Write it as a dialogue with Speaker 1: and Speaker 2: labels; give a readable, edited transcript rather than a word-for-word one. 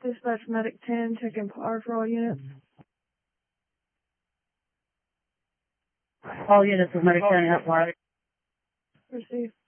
Speaker 1: Dispatch Medic 10, checking power for all units.
Speaker 2: All units of Medic 10 have power.
Speaker 1: Receive.